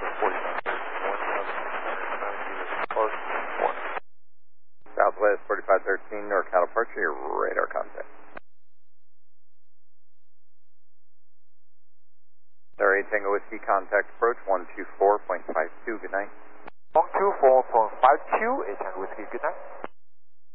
Southwest 4513, NorCal departure, your radar contact. There, 8 Tango Whiskey, contact approach 124.52, good night. 124.52, 8 Tango Whiskey, good night.